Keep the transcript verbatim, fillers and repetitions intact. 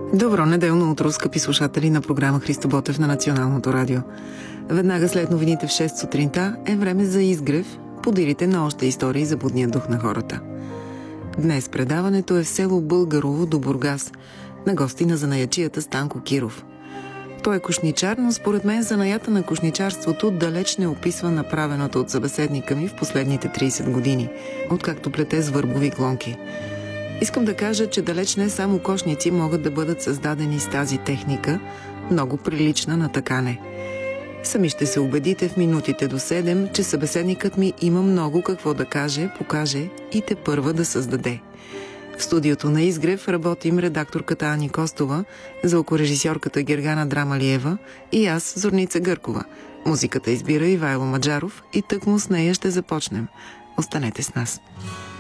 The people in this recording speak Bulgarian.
Добро неделно утро, скъпи слушатели на програма Христо Ботев на Националното радио. Веднага след новините в шест сутринта е време за изгрев, подирите на още истории за будния дух на хората. Днес предаването е в село Българово до Бургас, на гости на занаячията Станко Киров. Той е кошничар, но според мен занаята на кошничарството далеч не описва направеното от събеседника ми в последните трийсет години, откакто плете с върбови клонки. Искам да кажа, че далеч не само кошници могат да бъдат създадени с тази техника, много прилична на такане. Сами ще се убедите в минутите до седем, че събеседникът ми има много какво да каже, покаже и тепърва да създаде. В студиото на Изгрев работим редакторката Ани Костова, звукорежисьорката Гергана Драмалиева и аз, Зорница Гъркова. Музиката избира Ивайло Маджаров и тъкмо с нея ще започнем. Останете с нас.